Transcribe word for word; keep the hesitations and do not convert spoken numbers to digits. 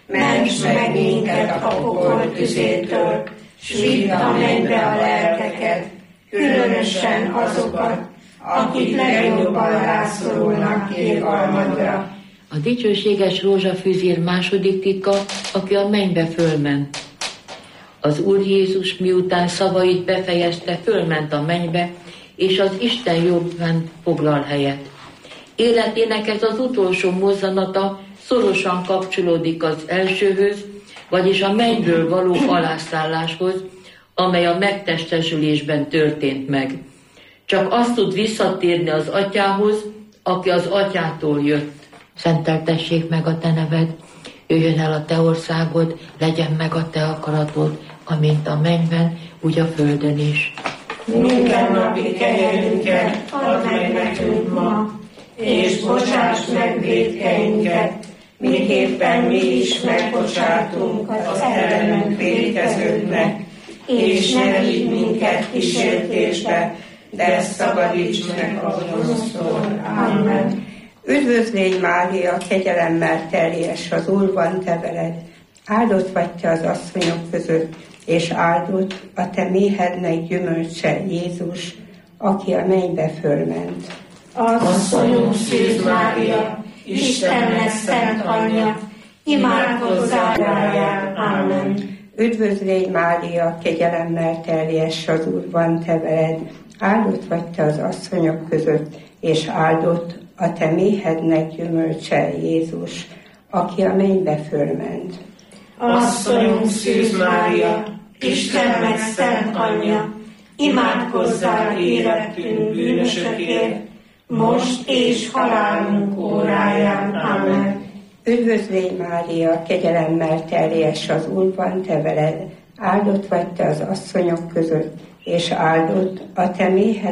ments meg minket a pokol tüzétől, s vidd a mennybe a lelkeket, különösen azokat, akik legjobban rászorulnak irgalmadra. A dicsőséges rózsafűzér második titka, aki a mennybe fölment. Az Úr Jézus miután szavait befejezte, fölment a mennybe, és az Isten jobbán foglal helyet. Életének ez az utolsó mozzanata szorosan kapcsolódik az elsőhöz, vagyis a mennyből való alászálláshoz, amely a megtestesülésben történt meg. Csak azt tud visszatérni az atyához, aki az atyától jött. Szenteltessék meg a te neved, jöjjön el a te országod, legyen meg a te akaratod, amint a mennyben, úgy a földön is. Minden napi kenyerünket add meg nekünk ma, és bocsáss meg vétkeinket, miképpen mi is megbocsátunk az ellenünk vétkezőknek, és ne vigy minket kísértésbe, de szabadíts meg a gonosztól. Amen. Üdvözlégy Mária, kegyelemmel teljes, az Úr van te veled. Áldott vagy te az asszonyok között, és áldott a te méhednek gyümölcse, Jézus, aki a mennybe fölment. Asszonyunk Szűz Mária, Istennek szent anyja, imádkozzál ráján. Amen. Üdvözlégy Mária, kegyelemmel teljes, az Úr van te veled. Áldott vagy te az asszonyok között, és áldott a te méhednek gyümölcse, Jézus, aki a mennybe fölment. Asszonyunk Szűz Mária, Istennek szent anyja, imádkozzál érettünk bűnösökért, most és halálunk óráján. Amen. Üdvözlégy Mária, kegyelemmel teljes, az Úr van te veled. Áldott vagy te az asszonyok között, és áldott a te méhed